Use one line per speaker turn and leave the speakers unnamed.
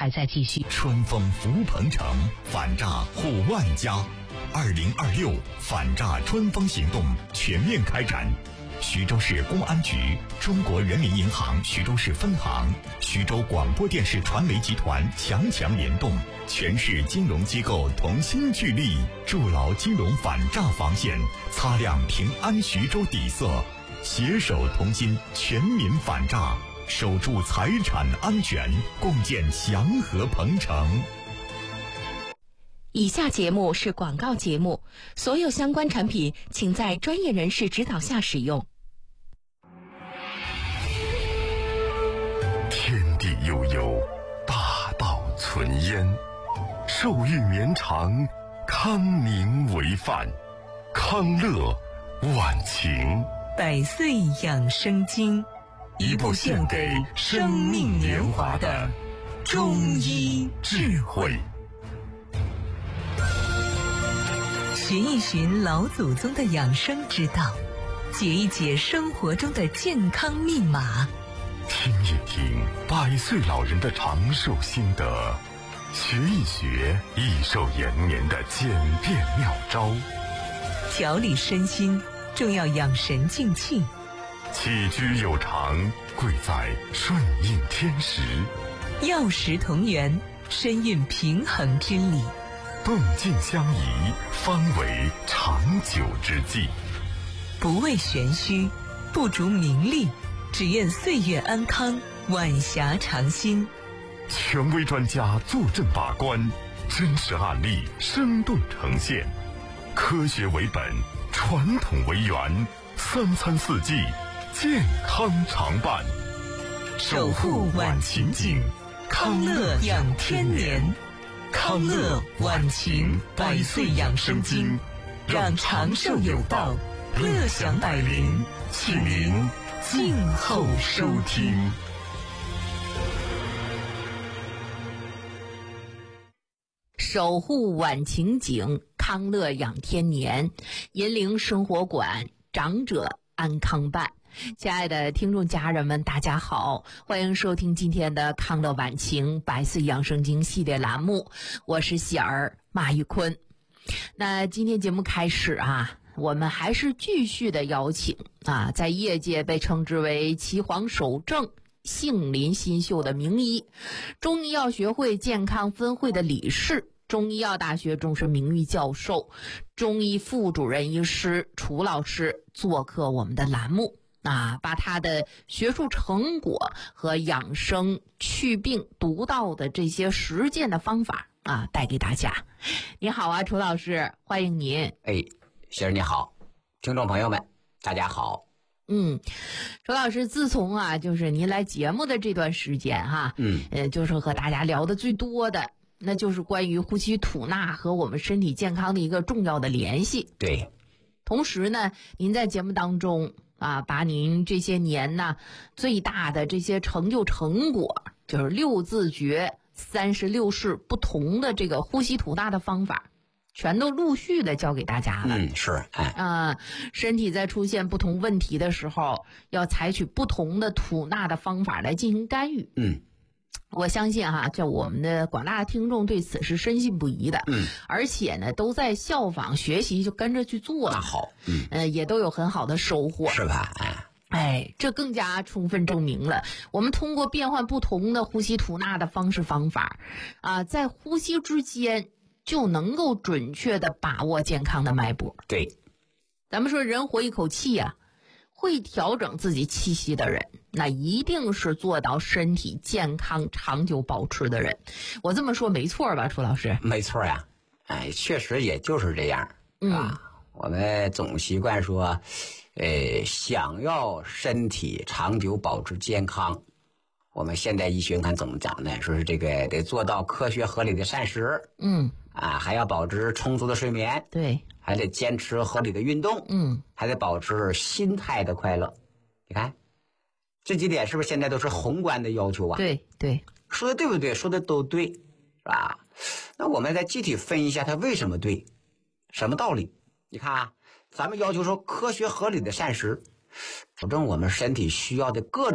还在继续。
春风福鹏城，反诈护万家。2026反诈春风行动全面开展。徐州市公安局、中国人民银行徐州市分行、徐州广播电视传媒集团强联动，全市金融机构同心聚力，筑牢金融反诈防线，擦亮平安徐州底色，携手同心，全民反诈，守住财产安全，共建祥和鹏城。
以下节目是广告节目，所有相关产品请在专业人士指导下使用。
天地悠悠，大道存焉，寿欲绵长，康宁为范，康乐晚晴。
百岁养生经，
一部献给生命年华的中医智慧。
寻一寻老祖宗的养生之道，解一解生活中的健康密码，
听一听100岁老人的长寿心得，学一学益寿延年的简便妙招。
调理身心重要养神静气，
起居有常贵在顺应天时，
药食同源，深蕴平衡之理，
动静相宜，方为长久之计。
不为玄虚，不逐名利，只愿岁月安康，晚霞长新。
权威专家坐镇把关，真实案例生动呈现，科学为本，传统为源，3餐4季健康常伴，
守护晚晴景，康乐养天年。康乐晚晴100岁养生经，让长寿有道，乐享百龄，请您静候收听。
守护晚晴景，康乐养天年，银铃生活馆，长者安康办。亲爱的听众家人们，大家好，欢迎收听今天的康乐晚晴100岁养生经系列栏目，我是喜儿马玉坤。那今天节目开始啊，我们还是继续的邀请在业界被称之为岐黄首正、杏林新秀的名医，中医药学会健康分会的理事，中医药大学终身名誉教授、中医副主任医师楚老师做客我们的栏目把他的学术成果和养生祛病独到的这些实践的方法带给大家。你好啊，楚老师，欢迎您。
喜儿你好，听众朋友们大家好。
楚老师，自从就是您来节目的这段时间就是和大家聊的最多的，那就是关于呼吸吐纳和我们身体健康的一个重要的联系。
对，同
时呢，您在节目当中把您这些年最大的这些成果，就是6字诀、36式不同的这个呼吸吐纳的方法，全都陆续的教给大家了。
是
身体在出现不同问题的时候，要采取不同的吐纳的方法来进行干预。我相信就我们的广大听众对此是深信不疑的。而且呢，都在效仿学习，就跟着去做了。
那好，
也都有很好的收获，
是吧？
这更加充分证明了，我们通过变换不同的呼吸吐纳的方式方法在呼吸之间就能够准确的把握健康的脉搏。
对，
咱们说人活一口气会调整自己气息的人，那一定是做到身体健康长久保持的人。我这么说没错吧，楚老师？
没错呀，确实也就是这样我们总习惯说想要身体长久保持健康，我们现代医学看怎么讲呢？说是这个得做到科学合理的膳食，还要保持充足的睡眠，
对，
还得坚持合理的运动，还得保持心态的快乐。你看这几点是不是现在都是宏观的要求啊？
对对，
说的对不对？说的都对，是吧？那我们再具体分析一下它为什么对，什么道理？你看咱们要求说科学合理的膳食，保证我们身体需要的各种